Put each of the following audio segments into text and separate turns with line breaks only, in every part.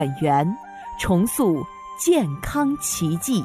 本源，重塑健康奇迹。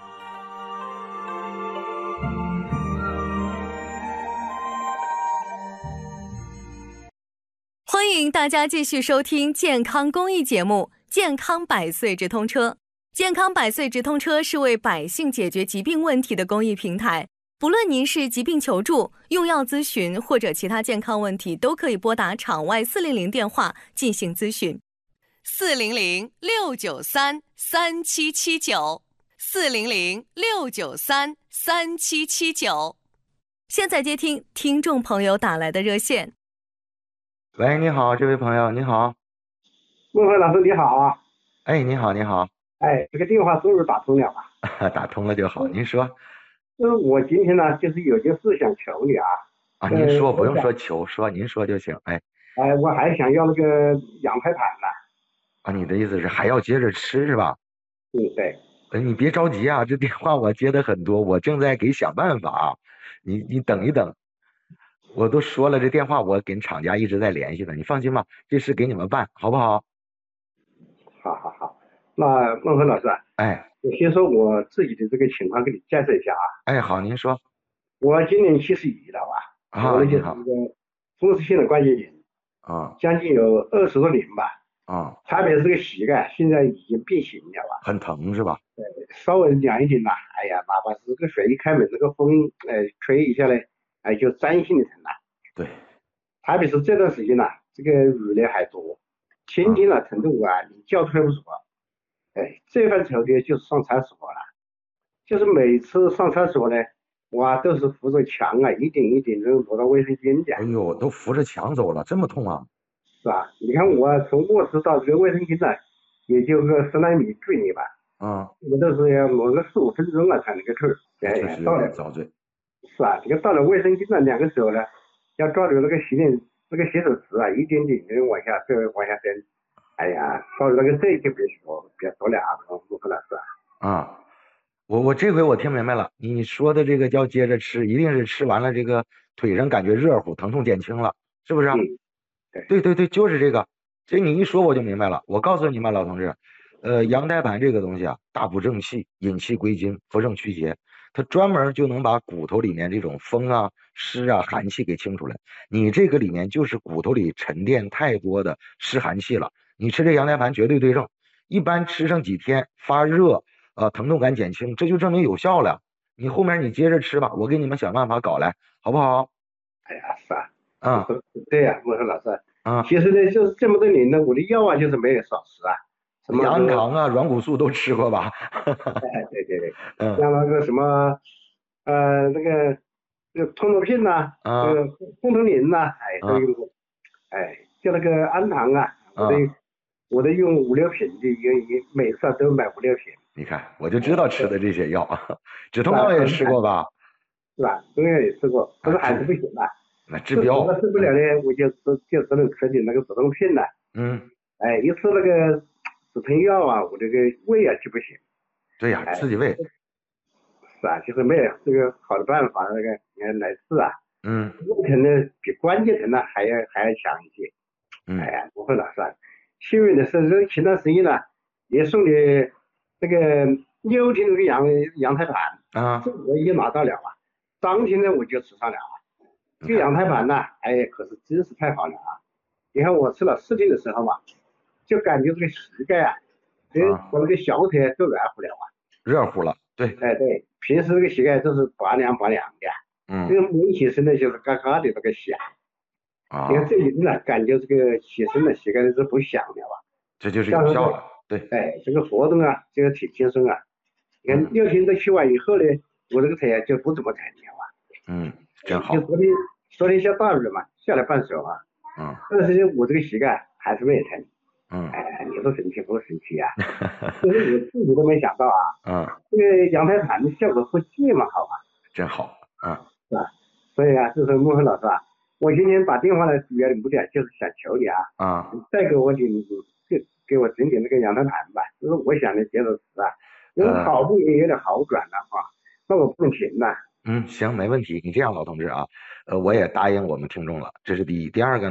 欢迎大家继续收听健康公益节目《健康百岁直通车》。健康百岁直通车是为百姓解决疾病问题的公益平台。不论您是疾病求助、用药咨询或者其他健康问题，都可以拨打场外400电话进行咨询。400-693-3779，400-693-3779。现在接听听众朋友打来的热线。
喂，你好，这位朋友，你好。
孟慧老师你好啊。
哎，你好，你好。
哎，这个电话终于打通了啊。
打通了就好，您说。
我今天呢，就是有件事想求你啊。
您说，不用说求，您说就行。
我还想要那个羊胎盘呢。
你的意思是还要接着吃是吧？
对。
你别着急啊，这电话我接的很多，我正在给想办法。你等一等，我都说了，这电话我跟厂家一直在联系的，你放心吧，这事给你们办，好不好？
好。那孟慧老师啊，我先说我自己的这个情况给你介绍一下啊。
好，您说。
我今年71了我就是一个风湿性的关节炎将近有20多年吧。特别是这个膝盖现在已经变形了
很疼是吧？
对，稍微凉一点哪怕是这个水一开门，这个风吹一下呢，就钻心的疼了。
对，
特别是这段时间这个雨呢还多，天天疼得我连觉都睡不着。这份愁呢就是上厕所了，就是每次上厕所呢，我都是扶着墙一点一点的挪到卫生间去。
哎呦，都扶着墙走了，这么痛啊？
是吧？你看我从卧室到这个卫生间也就个10来米距离吧。我都是要挪个15分钟才能够去。
到了遭罪。
是啊，这个到了卫生间2个手呢，要抓住那个洗手池一点点的往下蹬。到了那个这就别说了孟慧老师。
我这回我听明白了，你说的这个叫接着吃，一定是吃完了这个腿上感觉热乎，疼痛减轻了，是不是？对，就是这个。这你一说我就明白了。我告诉你们老同志，羊胎盘这个东西大补正气，引气归经，扶正祛邪，它专门就能把骨头里面这种风湿寒气给清出来。你这个里面就是骨头里沉淀太多的湿寒气了，你吃这羊胎盘绝对对症。一般吃上几天发热疼痛感减轻，这就证明有效了。你后面你接着吃吧，我给你们想办法搞来，好不好？
是啊。对呀，孟慧老师。其实呢，就是这么多年呢，我的药就是没有少吃
什么安糖软骨素都吃过吧？
对。像那个什么那个通络片这个风通灵都用过。就那个安糖我都用5、6瓶的，每次都买5、6瓶。
你看，我就知道吃的这些药。止痛药也吃过吧？
是吧？中药也吃过，可是还是不行
那治标
治不了呢，我就只能吃点那个止痛片了。一吃那个止疼药我这个胃就不行。
对呀，刺激胃。
是啊，就是没有这个好的办法来治胃疼呢比关节疼还要强一些。不会老师幸运的是前段时间也送你那个6天这个羊胎盘这我已经拿到了当天呢我就吃上了这个羊胎盘可是真是太好了你看我吃了4天的时候就感觉这个膝盖我那个小腿都软乎了
热乎了。对。
对，平时这个膝盖都是拔凉的。这个摸起身呢就是嘎嘎的那个响。你看这一次感觉这个起身的膝盖是不响的
这就是有效了。对。
这个活动这个挺轻松你看6天都吃完以后呢，我这个腿就不怎么疼了
真好。
就昨天下大雨嘛，下了半宿但是我这个膝盖还是没有疼。你说神奇不神奇就是我自己都没想到这个羊胎盘的效果会这么好
真好
是吧？所以就是孟慧老师我今天打电话的主要的目的就是想求你再给我给我整点那个羊胎盘吧，就是我想接着吃因为好不容易有点好转了那我不能停
行，没问题。你这样老同志我也答应我们听众了，这是第一。第二个呢，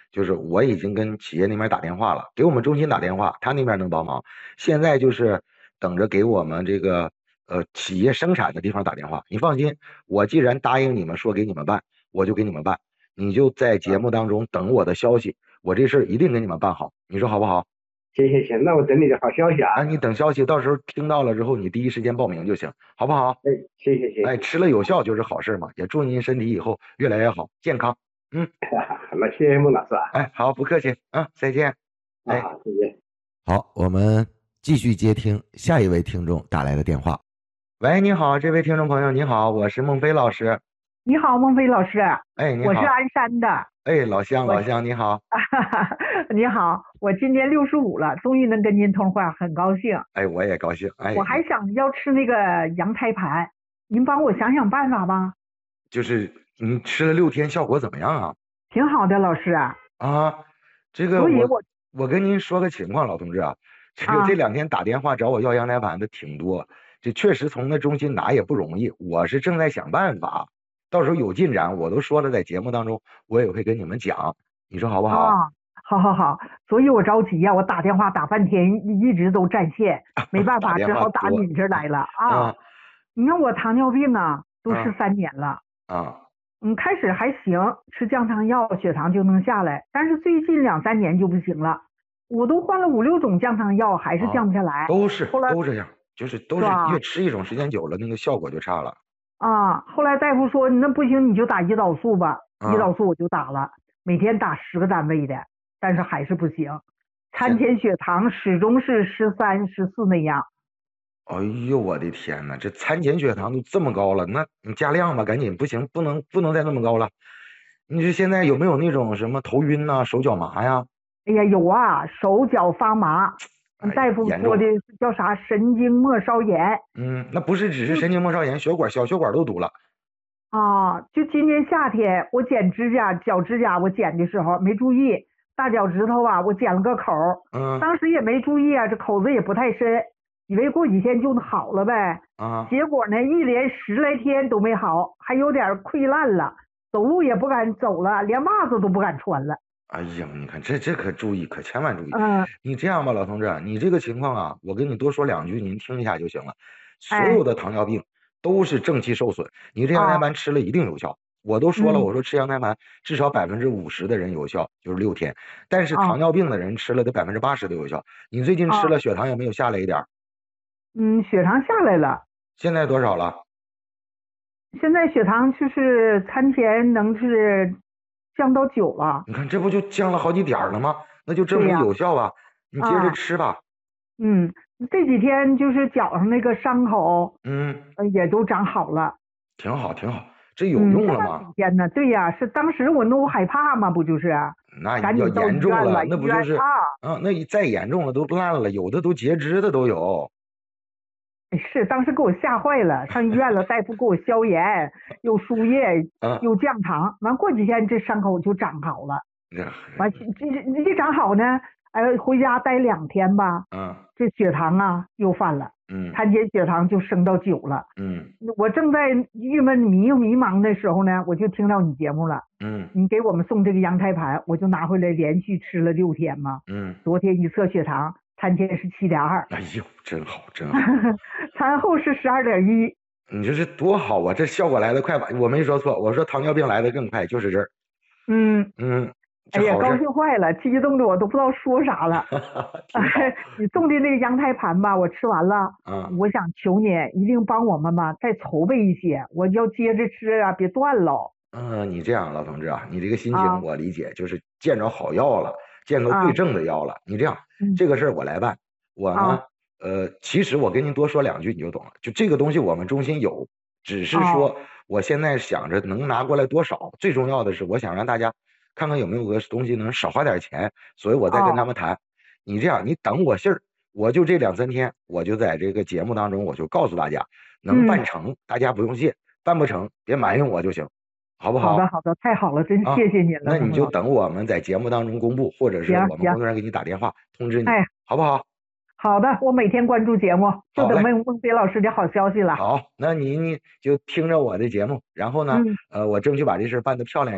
就是我已经跟企业那边打电话了，给我们中心打电话，他那边能帮忙。现在就是等着给我们这个企业生产的地方打电话。你放心，我既然答应你们说给你们办，我就给你们办。你就在节目当中等我的消息，我这事儿一定给你们办好，你说好不好？
行，那我等你的好消息啊。
你等消息，到时候听到了之后，你第一时间报名就行，好不好？
谢。
吃了有效就是好事嘛，也祝您身体以后越来越好，健康。
好了，谢谢孟老师啊。
好，不客气，再见。
再见。
好，我们继续接听下一位听众打来的电话。喂，你好，这位听众朋友，你好，我是孟非老师。
你好，孟非老师。
你好。
我是鞍山的。
老乡，你好。
你好，我今年65了，终于能跟您通话，很高兴。
我也高兴。
我还想要吃那个羊胎盘，您帮我想想办法吧。
就是你吃了6天，效果怎么样啊？
挺好的，老师。
这个我跟您说个情况，老同志啊，这2天打电话找我要羊胎盘的挺多，这确实从那中心拿也不容易，我是正在想办法。到时候有进展，我都说了，在节目当中我也会跟你们讲，你说好不好？
好，所以我着急呀，我打电话打半天，一直都占线，没办法，只好打你这儿来了啊。你看我糖尿病啊，都13年了开始还行，吃降糖药血糖就能下来，但是最近2、3年就不行了，我都换了5、6种降糖药，还是降不下来。
都这样，就是都是越吃一种时间久了，那个效果就差了。
后来大夫说那不行，你就打胰岛素吧。胰岛素我就打了，每天打10个单位的，但是还是不行。餐前血糖始终是13、14那样。
哎呦我的天哪，这餐前血糖都这么高了，那你加量吧，赶紧，不行，不能再那么高了。你这现在有没有那种什么头晕呐、手脚麻呀？
哎呀，有啊，手脚发麻。大夫说的叫啥神经末梢炎。
那不是只是神经末梢炎，小血管都堵了。
就今年夏天我剪指甲，脚指甲我剪的时候没注意，大脚趾头我剪了个口。当时也没注意这口子也不太深，以为过几天就好了呗。结果呢，一连10来天都没好，还有点溃烂了，走路也不敢走了，连袜子都不敢穿了。
哎呀，你看这可注意，可千万注意。你这样吧，老同志，你这个情况我跟你多说2句，您听一下就行了。所有的糖尿病都是正气受损，你这羊胎盘吃了一定有效。我都说了，我说吃羊胎盘至少50%的人有效，就是6天。但是糖尿病的人吃了得80%都有效。你最近吃了血糖有没有下来一点？
血糖下来了。
现在多少了？
现在血糖就是餐前能是降到9了。
你看这不就降了好几点了吗？那就证明有效吧。你接着吃吧。
这几天就是脚上那个伤口，也都长好了。挺
好，这有用了吗？
几天呢？对呀，是当时我那害怕嘛，不就是？
那要严重了，那不就是那再严重了都烂了，有的都截肢的都有。
是，当时给我吓坏了，上医院了，大夫给我消炎，又输液，又降糖，完过几天这伤口就长好了。完这长好呢，回家待2天吧，这血糖又犯了，餐前血糖就升到9了。我正在郁闷迷茫的时候呢，我就听到你节目了。你给我们送这个羊胎盘，我就拿回来连续吃了6天嘛。昨天一测血糖，餐前是7.2。
哎呦，真好。
餐后是12.1。
你这是多好啊！这效果来得快吧？我没说错，我说糖尿病来得更快，就是这儿。
哎呀，高兴坏了，激动的我都不知道说啥了。你送的那个羊胎盘吧，我吃完了。我想求你一定帮我们吧，再筹备一些，我要接着吃别断了。
你这样，老同志你这个心情我理解，就是见着好药了，见到对症的药了。你这样，这个事儿我来办。我呢，其实我跟您多说2句你就懂了。就这个东西我们中心有，只是说我现在想着能拿过来多少。最重要的是，我想让大家看看有没有个东西能少花点钱，所以我再跟他们谈。你这样，你等我信儿，我就这2、3天，我就在这个节目当中，我就告诉大家，能办成，大家不用谢；办不成，别埋怨我就行，好不好？
好的，太好了，真谢谢您了。
那你就等我们在节目当中公布，或者是我们工作人员给你打电话通知你，好不好？
好的，我每天关注节目，就等孟非老师的好消息了。
好，那你就听着我的节目，然后呢，我争取把这事办得漂亮一点。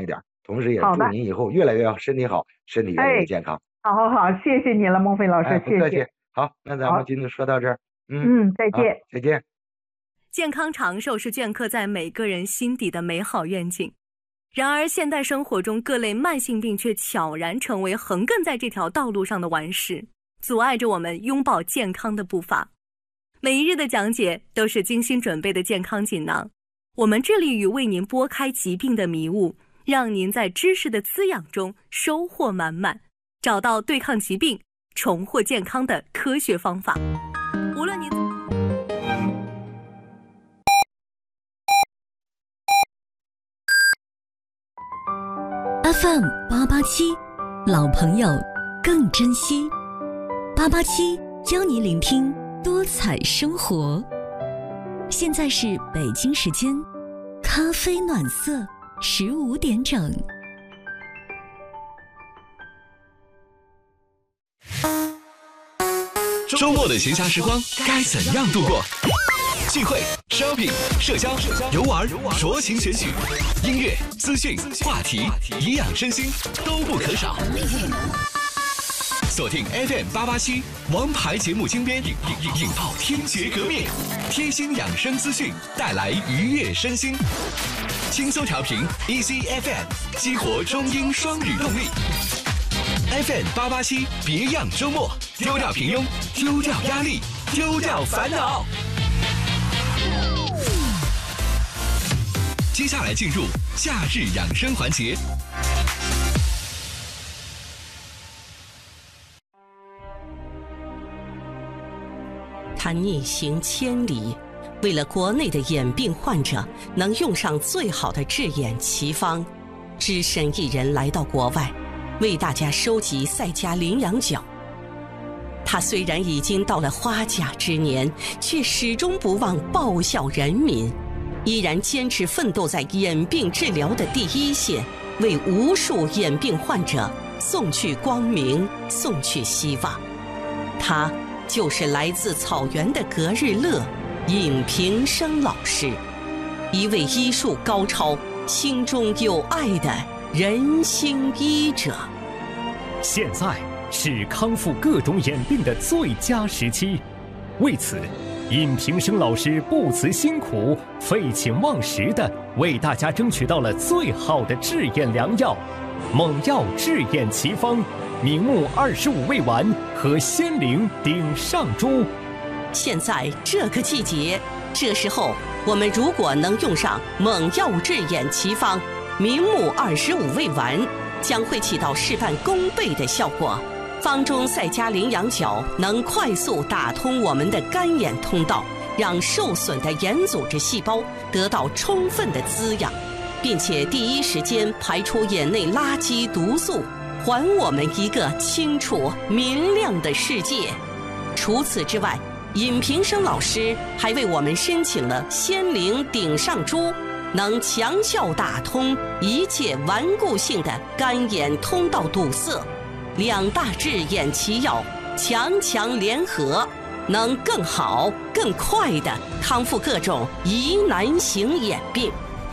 同时也祝您以后越来越好，身体好，身体越来越健康。
好，谢谢你了，孟非老师，
不客气。好，那咱们今天说到这儿。
再见。
再见。
健康长寿是镌刻在每个人心底的美好愿景。然而，现代生活中各类慢性病却悄然成为横亘在这条道路上的顽石，阻碍着我们拥抱健康的步伐。每一日的讲解都是精心准备的健康锦囊，我们致力于为您拨开疾病的迷雾，让您在知识的滋养中收获满满，找到对抗疾病、重获健康的科学方法。无论您
FM 887，老朋友更珍惜。887教你聆听多彩生活。现在是北京时间咖啡暖色15点整。
周末的闲暇时光该怎样度过？聚会、shopping、社交、游玩、酌情选曲、音乐、资讯、话题、颐养身心都不可少。锁定 FM 887，王牌节目精编，引爆听觉革命，贴心养生资讯，带来愉悦身心。轻松调频 Easy FM， 激活中英双语动力。FM 887，别样周末，丢掉平庸，丢掉压力，丢掉烦恼。接下来进入夏日养生环节。
他逆行千里，为了国内的眼病患者能用上最好的治眼奇方，只身一人来到国外，为大家收集赛迦羚羊角。他虽然已经到了花甲之年，却始终不忘报效人民，依然坚持奋斗在眼病治疗的第一线，为无数眼病患者送去光明，送去希望。他就是来自草原的格日乐尹平生老师，一位医术高超、心中有爱的人心医者。
现在是康复各种眼病的最佳时期，为此尹平生老师不辞辛苦、废寝忘食地为大家争取到了最好的治眼良药——猛药治眼奇方明目25味丸和仙灵顶上珠。
现在这个季节，这时候我们如果能用上猛药治眼奇方明目25味丸，将会起到事半功倍的效果。方中赛迦羚羊角能快速打通我们的干眼通道，让受损的眼组织细胞得到充分的滋养，并且第一时间排出眼内垃圾毒素，还我们一个清楚明亮的世界。除此之外，尹平生老师还为我们申请了仙灵顶上珠，能强效打通一切顽固性的干眼通道堵塞。两大治眼奇药强强联合，能更好更快地康复各种疑难型眼病。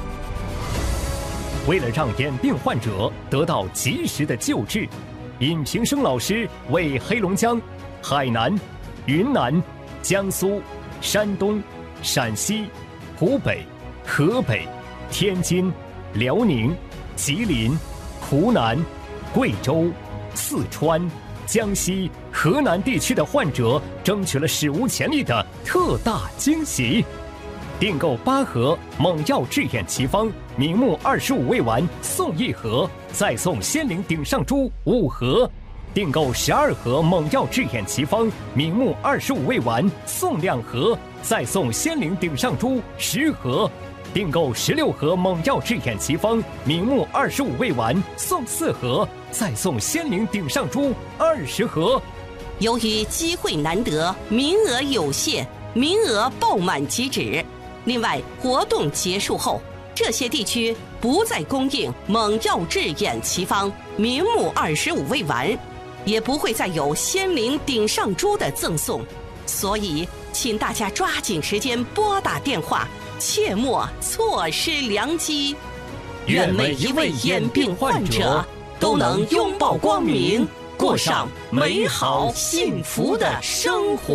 为了让眼病患者得到及时的救治，尹平生老师为黑龙江、海南、云南、江苏、山东、陕西、湖北、河北、天津、辽宁、吉林、湖南、贵州、四川、江西、河南地区的患者争取了史无前例的特大惊喜。订购8盒猛药治眼奇方明目25味丸送1盒，再送仙灵顶上珠5盒。订购12盒猛药治眼奇方明目25味丸送2盒，再送仙灵顶上珠10盒。订购16盒猛药治眼奇方明目25味丸送4盒，再送仙灵顶上珠20盒。
由于机会难得，名额有限，名额爆满即止。另外，活动结束后，这些地区不再供应猛药治眼奇方明目25味丸，也不会再有仙灵顶上珠的赠送，所以请大家抓紧时间拨打电话，切莫错失良机。 愿每一位眼病患者都能拥抱光明，过上美好幸福的生活。